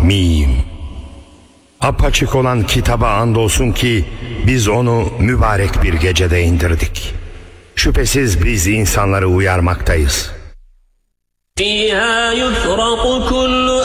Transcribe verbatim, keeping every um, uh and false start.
Mim. Apaçık olan kitaba andolsun ki biz onu mübarek bir gecede indirdik. Şüphesiz biz insanları uyarmaktayız. فِيهَا يُفْرَقُ كُلُّ